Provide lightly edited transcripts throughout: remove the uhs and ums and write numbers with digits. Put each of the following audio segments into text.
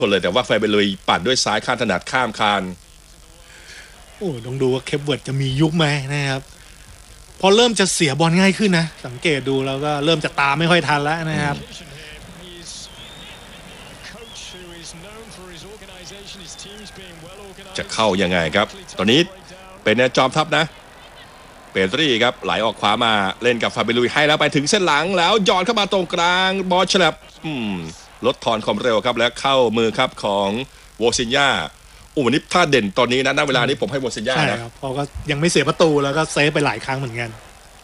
คนเลยแต่ว่าไฟเบลุยปัดด้วยซ้ายข้างถนัดข้ามคานโอ้ต้องดูว่าเคปเวิร์ดจะมียุคไหมนะครับพอเริ่มจะเสียบอลง่ายขึ้นนะสังเกตดูแล้วก็เริ่มจะตามไม่ค่อยทันแล้วนะครับจะเข้ายังไงครับตอนนี้เป็นจอมทัพนะเปตรี่ครับไหลออกขวามาเล่นกับฟาเบลุยให้แล้วไปถึงเส้นหลังแล้วย้อนเข้ามาตรงกลางบอลฉลับลดทอนความเร็วครับแล้วเข้ามือครับของโวซินญาวันนี้ถ้าเด่นตอนนี้นะณเวลานี้ผมให้โวซินญานะเพราะก็ยังไม่เสียประตูแล้วก็เซฟไปหลายครั้งเหมือนกัน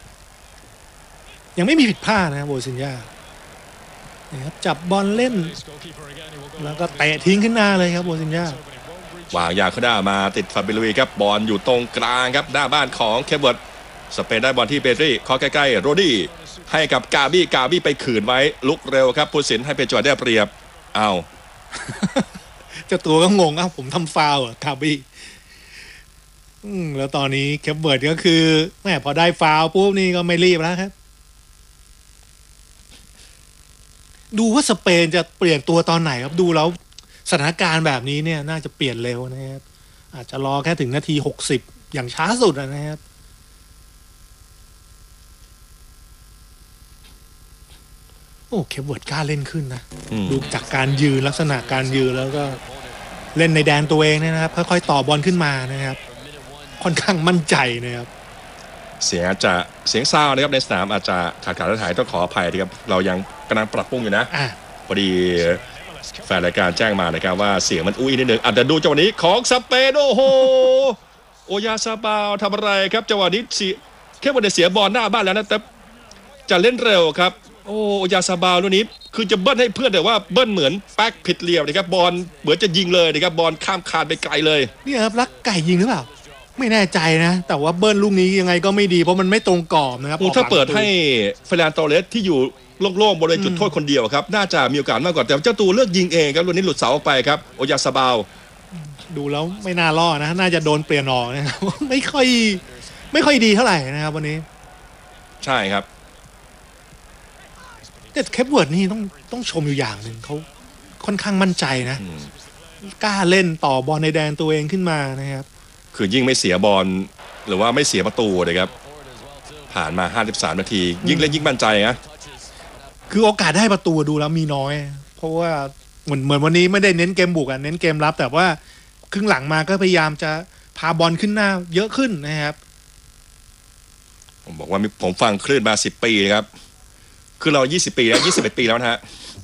ยังไม่มีผิดพลาดนะโวซินญานะครับจับบอลเล่นแล้วก็เตะทิ้งขึ้นหน้าเลยครับโวซินญาวางยาวขึ้นหน้ามาติดฟาเบลุยครับบอลอยู่ตรงกลางครับหน้าบ้านของเคปเวิร์ดสเปนได้บอลที่เปตรี่ขอใกล้ๆโรดี้ให้กับกาบี้ไปขืนไว้ลุกเร็วครับผู้สินให้เป็นจังหวะได้เปรียบเอาเจ้าตัวก็งงผมทำฟาวล์กาบี้แล้วตอนนี้เคปเวิร์ดก็คือแม่พอได้ฟาวล์ปุ๊บนี่ก็ไม่รีบแล้วครับดูว่าสเปนจะเปลี่ยนตัวตอนไหนครับดูแล้วสถานการณ์แบบนี้เนี่ยน่าจะเปลี่ยนเร็วนะครับอาจจะรอแค่ถึงนาที60อย่างช้าสุดนะครับโอ้เคปเวิร์ดกล้าเล่นขึ้นนะดูจากการยืนลักษณะการยืนแล้วก็เล่นในแดนตัวเองนะครับค่อยๆต่อบอลขึ้นมานะครับค่อนข้างมั่นใจนะครับเสียงซาวนะครับในสนามอาจจะขาดหายต้องขออภัยนะครับเรายังกำลังปรับปรุงอยู่นะพอดีแฟนรายการแจ้งมานะครับว่าเสียงมันอุ้ยนิดนึงอาจจะดูจังหวะนี้ของสเปนโอ้โหโอยาซาบาวทำอะไรครับจังหวะนี้แค่วันเดียวเสียบอลหน้าบ้านแล้วนะแต่จะเล่นเร็วครับโอยาซาบาวลูกนี้คือจะเบิ้ลให้เพื่อนแต่ว่าเบิ้ลเหมือนแป๊กผิดเหลี่ยมนะครับบอลเหมือนจะยิงเลยนะครับบอลข้ามคานไปไกลเลยนี่ครับรักไก่ยิงหรือเปล่าไม่แน่ใจนะแต่ว่าเบิ้ลลูกนี้ยังไงก็ไม่ดีเพราะมันไม่ตรงกรอบนะครับถ้าเปิดให้เฟรนโตเรสที่อยู่โล่งๆบริเวณจุดโทษคนเดียวครับน่าจะมีโอกาสมากกว่าแต่เจ้าตัวเลือกยิงเองครับลูกนี้หลุดเสาออกไปครับโอยาซาบาวดูแล้วไม่น่ารอดนะน่าจะโดนเปลี่ยนออกนะครับไม่ค่อยดีเท่าไหร่นะครับวันนี้ใช่ครับแต่เคปเวิร์ดนี่ต้องชมอยู่อย่างหนึ่งเขาค่อนข้างมั่นใจนะกล้าเล่นต่อบอลในแดนตัวเองขึ้นมานะครับคือยิ่งไม่เสียบอลหรือว่าไม่เสียประตูนะครับผ่านมา53นาทียิ่งเล่นยิ่งมั่นใจนะคือโอกาสได้ประตูดูแล้วมีน้อยเพราะว่าเหมือนวันนี้ไม่ได้เน้นเกมบุกเน้นเกมรับแต่ว่าครึ่งหลังมาก็พยายามจะพาบอลขึ้นหน้าเยอะขึ้นนะครับผมบอกว่าผมฟังคลื่นมา10ปีครับคือเรา20ปีแล้ว21ปีแล้วนะฮะ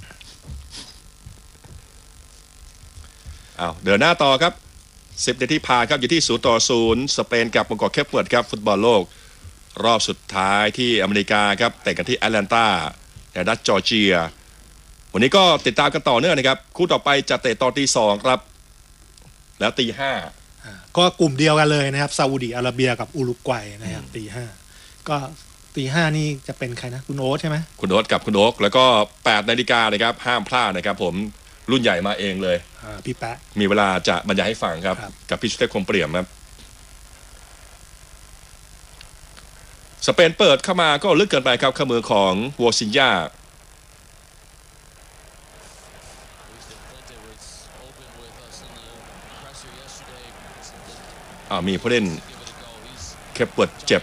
เดินหน้าต่อครับ10นาทีผ่านครับอยู่ที่0-0สเปนกับมังกรเคปเวิร์ดครับฟุตบอลโลกรอบสุดท้ายที่อเมริกาครับแต่กันที่แอตแลนตาในรัฐจอร์เจียวันนี้ก็ติดตามกันต่อเนื่องนะครับคู่ต่อไปจะเตะตอนตี 2ครับแล้วตี 5 ก็กลุ่มเดียวกันเลยนะครับซาอุดิอาระเบียกับอุรุกวัยนะครับตี 5ก็ตี 5นี่จะเป็นใครนะคุณโอ๊ตใช่ไหมคุณโอ๊ตกับคุณโอ๊กแล้วก็8นาฬิกาเลยครับห้ามพลาดนะครับผมรุ่นใหญ่มาเองเลยพี่แป๊ะมีเวลาจะบรรยายให้ฟังครับกับพี่ชุเทพคมเปี่ยมครับสเปนเปิดเข้ามาก็ลึกเกินไปครับข้ามือของโวซินญามีผู้เล่นเคปเวิร์ดเจ็บ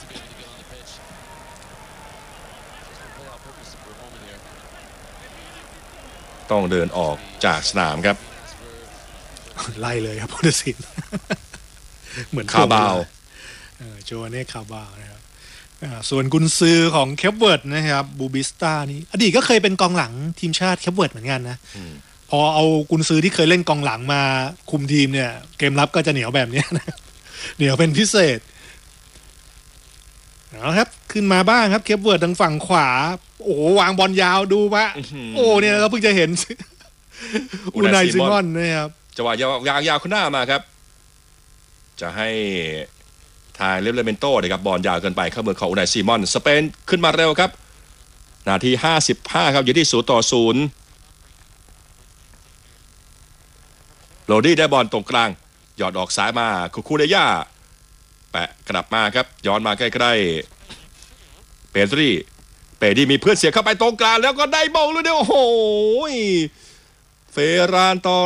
ต้องเดินออกจากสนามครับไล่เลยครับพุทธศิลป์เหมือนคาบาวโจเน่คาบาวนะครับส่วนกุนซือของเคปเวิร์ดนะครับบูบิสตานี่อดีตก็เคยเป็นกองหลังทีมชาติเคปเวิร์ดเหมือนกันนะพอเอากุนซือที่เคยเล่นกองหลังมาคุมทีมเนี่ยเกมรับก็จะเหนียวแบบนี้นะเหนียวเป็นพิเศษนะครับขึ้นมาบ้างครับเคปเวิร์ดทางฝั่งขวาโอ้วางบอลยาวดูปะเนี่ยเราเพิ่งจะเห็นอูนายซิมอนนะครับจังหวะยาวขึ้นหน้ามาครับจะให้ทางเลเมนโต้นะครับบอลยาวเกินไปเข้ามือของอูนายซิมอนสเปนขึ้นมาเร็วครับนาที55ครับอยู่ที่0-0โรดี้ได้บอลตรงกลางหยอดออกซ้ายมาคูเดย่าแปะกลับมาครับย้อนมาใกล้ๆเปดี้มีเพื่อนเสียเข้าไปตรงกลางแล้วก็ได้บอลเลยเดียวโอ้โหเฟรานตอ